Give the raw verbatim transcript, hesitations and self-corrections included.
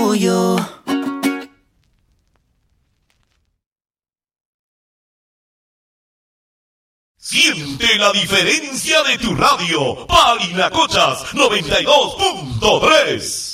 orgullo. Siente la diferencia de tu radio. Parinacochas noventa y dos punto tres.